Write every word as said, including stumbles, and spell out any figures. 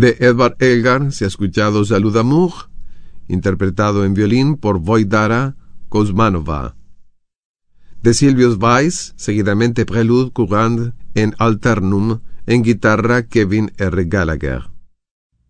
De Edvard Elgar se ha escuchado Salut d'amour, interpretado en violín por Vojdara Kozmanova. De Silvius Weiss, seguidamente Prelude Courant en alternum, en guitarra Kevin R. Gallagher.